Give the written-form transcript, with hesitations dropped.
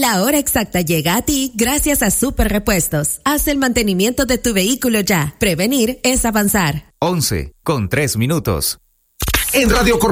La hora exacta llega a ti gracias a Super Repuestos. Haz el mantenimiento de tu vehículo ya. Prevenir es avanzar. 11:03. En Radio Corporación